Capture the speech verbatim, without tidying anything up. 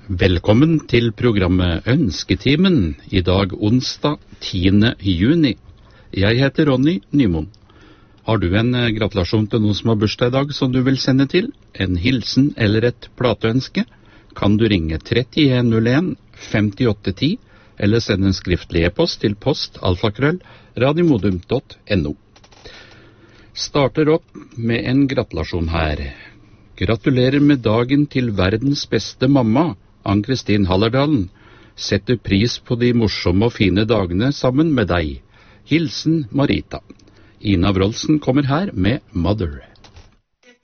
Velkommen til programmet Ønsketimen, i dag onsdag tiende juni. Jeg heter Ronny Nymoen. Har du en eh, gratulasjon til noen som har bursdag i dag som du vil sende til, en hilsen eller et plateønske, kan du ringe trettien null en femtiåtte ti eller sende en skriftlig e-post til post alfakrøll radiomodum punktum no. Starter opp med en gratulasjon her. Gratulerer med dagen til verdens beste mamma, Ann-Kristin Hallerdalen. Setter pris på de morsomme og fine dagene sammen med deg. Hilsen Marita. Ina Wroldsen kommer her med Mother.